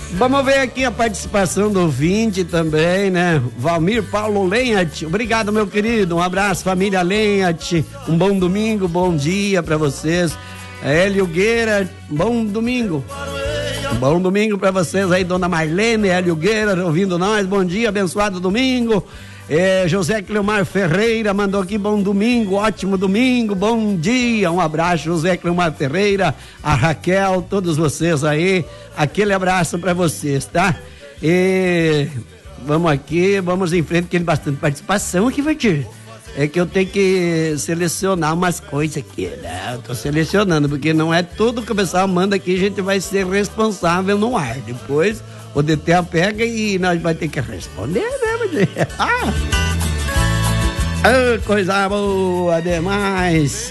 Vamos ver aqui a participação do ouvinte também, né? Valmir Paulo Lenhart, obrigado, meu querido, um abraço, família Lenhart, um bom domingo, bom dia pra vocês. Hélio Gueira, bom domingo. Bom domingo pra vocês aí, dona Marlene, Hélio Gueira, ouvindo nós, bom dia, abençoado domingo. José Cleomar Ferreira mandou aqui, bom domingo, ótimo domingo, bom dia, um abraço, José Cleomar Ferreira, a Raquel, todos vocês aí, aquele abraço para vocês, tá? Vamos aqui, vamos em frente, que tem bastante participação aqui, Valdir. É que eu tenho que selecionar umas coisas aqui, né? Eu tô selecionando, porque não é tudo que o pessoal manda aqui, a gente vai ser responsável no ar. Depois o DT pega e nós vai ter que responder, né, Valdir? Coisa boa demais.